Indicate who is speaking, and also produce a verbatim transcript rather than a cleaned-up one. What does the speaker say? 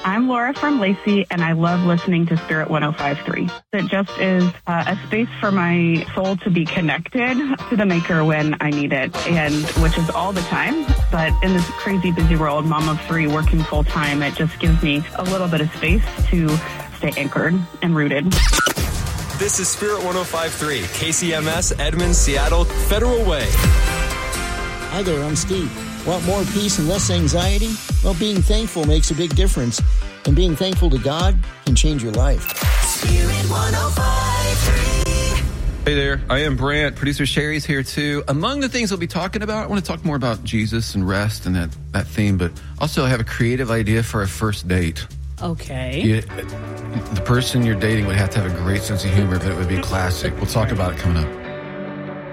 Speaker 1: I'm Laura from Lacey, and I love listening to Spirit one oh five point three. It just is uh, a space for my soul to be connected to the Maker when I need it, and which is all the time. But in this crazy busy world, mom of three, working full time, it just gives me a little bit of space to stay anchored and rooted.
Speaker 2: This is Spirit one oh five point three, K C M S, Edmonds, Seattle, Federal Way.
Speaker 3: Hi there, I'm Steve. Want more peace and less anxiety? Well, being thankful makes a big difference. And being thankful to God can change your life.
Speaker 4: Spirit one oh five point three.
Speaker 5: Hey there, I am Brant. Producer Sherry's here too. Among the things we'll be talking about, I want to talk more about Jesus and rest and that, that theme, but also I have a creative idea for a first date.
Speaker 6: Okay.
Speaker 5: You, the person you're dating would have to have a great sense of humor, but it would be classic. We'll talk about it coming up.